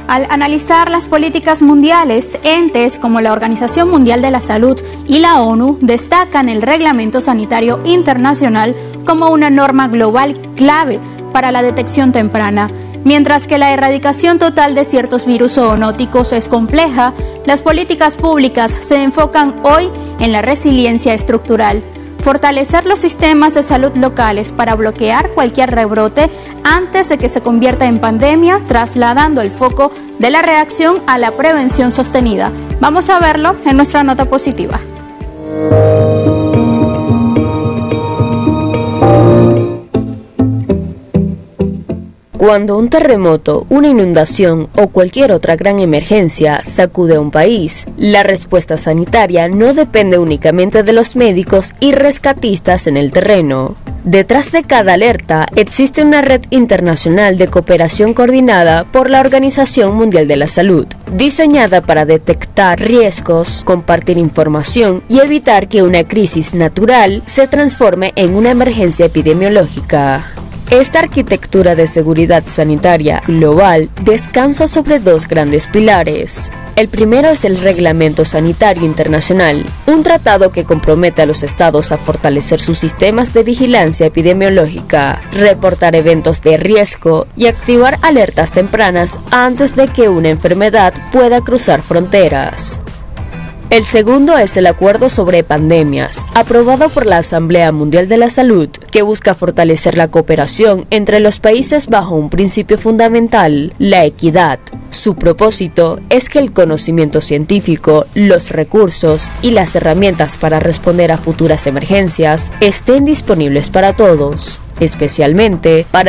Al analizar las políticas mundiales, entes como la Organización Mundial de la Salud y la ONU destacan el Reglamento Sanitario Internacional como una norma global clave para la detección temprana. Mientras que la erradicación total de ciertos virus zoonóticos es compleja, las políticas públicas se enfocan hoy en la resiliencia estructural. Fortalecer los sistemas de salud locales para bloquear cualquier rebrote antes de que se convierta en pandemia, trasladando el foco de la reacción a la prevención sostenida. Vamos a verlo en nuestra nota positiva. Cuando un terremoto, una inundación o cualquier otra gran emergencia sacude a un país, la respuesta sanitaria no depende únicamente de los médicos y rescatistas en el terreno. Detrás de cada alerta existe una red internacional de cooperación coordinada por la Organización Mundial de la Salud, diseñada para detectar riesgos, compartir información y evitar que una crisis natural se transforme en una emergencia epidemiológica. Esta arquitectura de seguridad sanitaria global descansa sobre dos grandes pilares. El primero es el Reglamento Sanitario Internacional, un tratado que compromete a los estados a fortalecer sus sistemas de vigilancia epidemiológica, reportar eventos de riesgo y activar alertas tempranas antes de que una enfermedad pueda cruzar fronteras. El segundo es el Acuerdo sobre Pandemias, aprobado por la Asamblea Mundial de la Salud, que busca fortalecer la cooperación entre los países bajo un principio fundamental, la equidad. Su propósito es que el conocimiento científico, los recursos y las herramientas para responder a futuras emergencias estén disponibles para todos, especialmente para